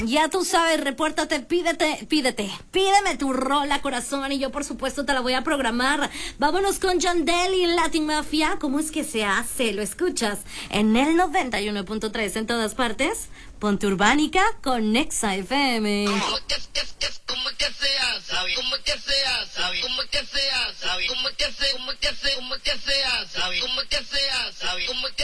Ya tú sabes, repórtate, pídeme tu rola, corazón, y yo por supuesto te la voy a programar. Vámonos con Yandel y Latin Mafia. ¿Cómo es que se hace? Lo escuchas en el 91.3 en todas partes. Ponte Urbánica con Nexa FM. ¿Cómo es que se hace? ¿Cómo es que se